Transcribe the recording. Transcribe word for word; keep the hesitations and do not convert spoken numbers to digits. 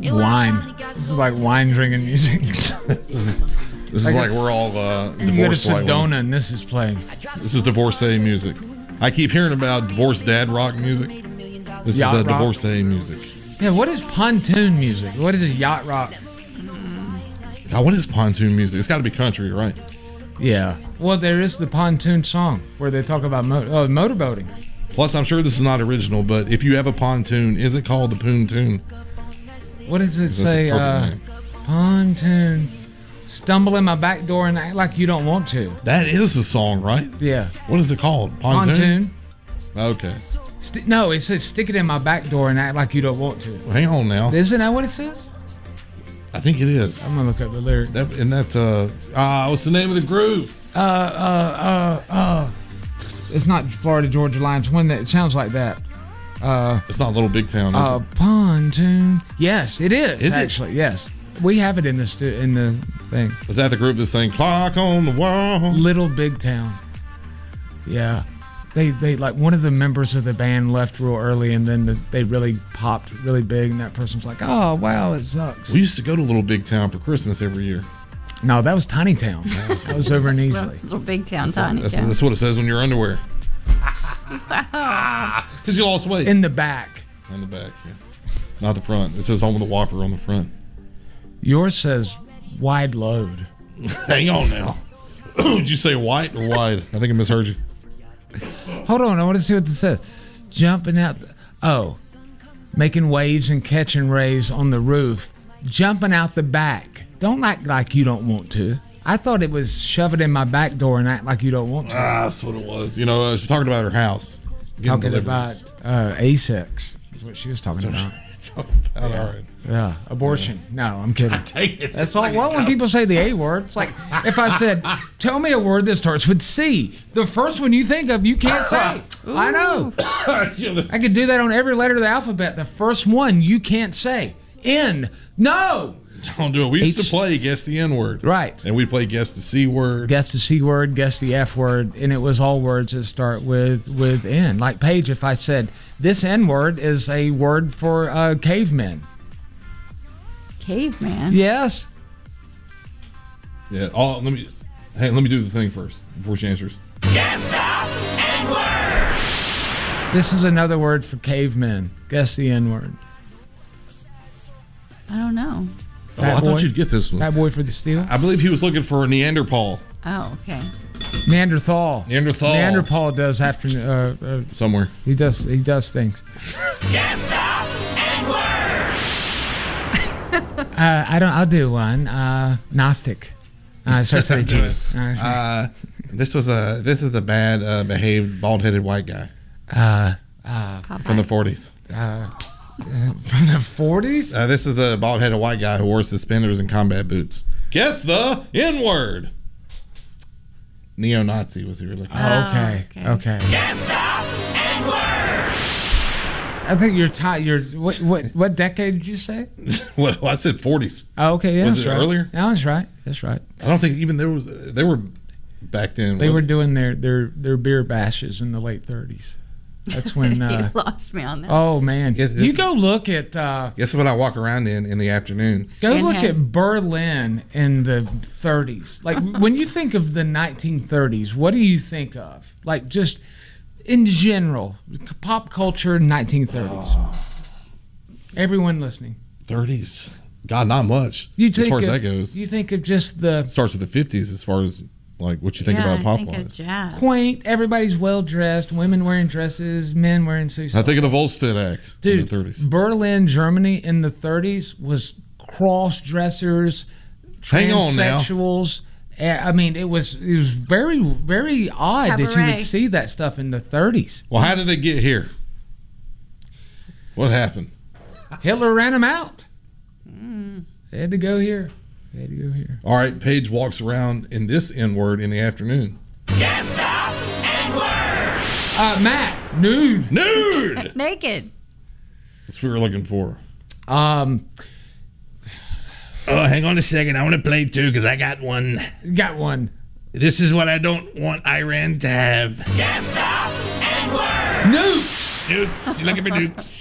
Wine. This is like wine drinking music. This is like we're all uh, You go to divorced. Like Sedona and this is playing. this is divorcee music. I keep hearing about divorced dad rock music. This Yacht is a rock? divorcee music. Yeah, what is pontoon music? What is a yacht rock? God, what is pontoon music? It's got to be country, right? Yeah. Well, there is the pontoon song where they talk about mo- oh, motorboating. Plus, I'm sure this is not original, but if you have a pontoon, is it called the pontoon? What does it That's a say? perfect Uh, name. pontoon. Stumble in my back door and act like you don't want to. That is the song, right? Yeah. What is it called? Pontoon? Pontoon. Okay. St- no, it says stick it in my back door and act like you don't want to. Well, hang on now. Isn't that what it says? I think it is. I'm gonna look up the lyric. That, and that's, uh, ah, what's the name of the group? Uh, uh, uh, uh. It's not Florida Georgia Line. It's one that it sounds like that. Uh, It's not Little Big Town, is uh, it? pontoon. Yes, it is. Is it? actually, yes. We have it in the stu- in the thing. Is that the group that's saying "Clock on the Wall"? Little Big Town. Yeah. They, they like one of the members of the band left real early and then the, they really popped really big and that person's like, oh wow, it sucks. We used to go to Little Big Town for Christmas every year. No, that was Tiny Town. That was over in Little, Easley. little big town, tiny That's, town. that's what it says on your underwear. Because you lost weight. In the back. On the back, yeah. Not the front. It says Home of the Whopper on the front. Yours says wide load. Hang on now. Did you say white or wide? I think I misheard you. Hold on, I want to see what this says. Jumping out. The, oh, making waves and catching rays on the roof. Jumping out the back. Don't act like you don't want to. I thought it was shove it in my back door and act like you don't want to. Ah, that's what it was. You know, uh, she's talking about her house. Getting Talking deliveries. about uh, A-sex is what she was talking about. Talking about, Yeah. all right. Yeah, abortion. No, I'm kidding. Take it. That's all. Well, when people say the A word, it's like if I said, "Tell me a word that starts with C." The first one you think of, you can't say. I know. I could do that on every letter of the alphabet. The first one you can't say. N. No. Don't do it. We used H- to play Guess the N word. Right. And we play Guess the C word. Guess the C word. Guess the F word. And it was all words that start with with N. Like Paige, if I said this N word is a word for uh, cavemen. Caveman. Yes. Yeah. Oh, let me. Hey, let me do the thing first before she answers. This is another word for cavemen. Guess the N word. I don't know. Oh, I Fat thought boy? you'd get this one. Fat boy for the steel. I believe he was looking for a Neanderthal. Oh, okay. Neanderthal. Neanderthal. Neanderthal does after uh, uh, Somewhere. he does he does things. uh, I don't. I'll do one. Uh, Gnostic. Uh, starts with a G. Uh, Uh, this was a this is a bad uh, behaved bald headed white guy uh, uh, from the forties. uh, from the forties. Uh, this is the bald headed white guy who wore suspenders and combat boots. Guess the N word. Neo Nazi was he really? Oh, okay. okay. Okay. I think you're tired. You're what? What? What decade did you say? What I said forties. Oh, okay. Yeah, Was that's it right. earlier? Yeah, that's right. That's right. I don't think even there was they were back then. They was were it? doing their their their beer bashes in the late thirties. That's when. Uh, You lost me on that. oh man, Guess this you is- go look at uh, Guess what I walk around in in the afternoon. go look Skinhead. at Berlin in the thirties. Like when you think of the nineteen thirties, what do you think of? Like just in general, pop culture, nineteen thirties. Everyone listening. thirties. God, not much. You as think far as of, that goes. You think of just the Starts with the fifties as far as like what you think yeah, about I pop think of wise. jazz. quaint. Everybody's well dressed. Women wearing dresses. Men wearing suits. I think of the Volstead Act in the Dude, thirties. Berlin, Germany in the thirties was cross dressers, Hang on now. transsexuals. Eh, I mean, it was it was very very odd that you Cabaret. would see that stuff in the thirties. Well, how did they get here? What happened? Hitler ran them out. Mm. They had to go here. They had to go here. All right, Paige walks around in this N word in the afternoon. Uh, Matt, nude. Nude! Naked. That's what we were looking for. Um, Oh, hang on a second. I want to play too because I got one. got one. This is what I don't want Iran to have. Nukes. Nukes. You looking for nukes?